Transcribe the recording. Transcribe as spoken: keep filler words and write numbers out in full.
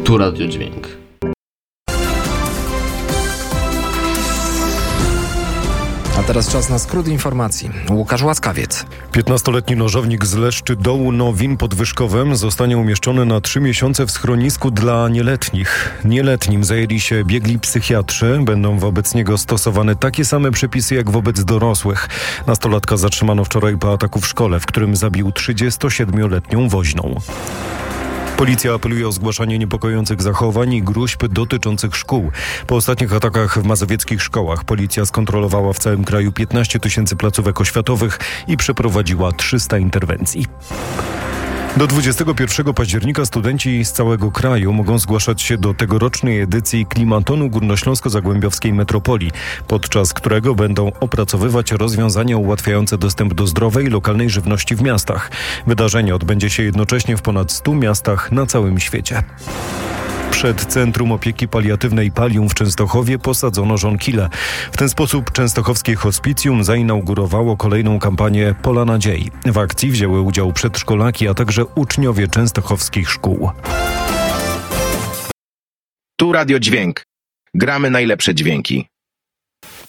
Tu Radio Dźwięk. A teraz czas na skrót informacji. Łukasz Łaskawiec. piętnastoletni nożownik z Leszczy Dołu Nowin pod Wyszkowem zostanie umieszczony na trzy miesiące w schronisku dla nieletnich. Nieletnim zajęli się biegli psychiatrzy. Będą wobec niego stosowane takie same przepisy jak wobec dorosłych. Nastolatka zatrzymano wczoraj po ataku w szkole, w którym zabił trzydziestosiedmioletnią woźną. Policja apeluje o zgłaszanie niepokojących zachowań i gróźb dotyczących szkół. Po ostatnich atakach w mazowieckich szkołach policja skontrolowała w całym kraju piętnaście tysięcy placówek oświatowych i przeprowadziła trzysta interwencji. Do dwudziestego pierwszego października studenci z całego kraju mogą zgłaszać się do tegorocznej edycji Klimatonu Górnośląsko-Zagłębiowskiej Metropolii, podczas którego będą opracowywać rozwiązania ułatwiające dostęp do zdrowej, lokalnej żywności w miastach. Wydarzenie odbędzie się jednocześnie w ponad stu miastach na całym świecie. Przed Centrum Opieki Paliatywnej Palium w Częstochowie posadzono żonkile. W ten sposób częstochowskie hospicjum zainaugurowało kolejną kampanię Pola Nadziei. W akcji wzięły udział przedszkolaki, a także uczniowie częstochowskich szkół. Tu Radio Dźwięk. Gramy najlepsze dźwięki.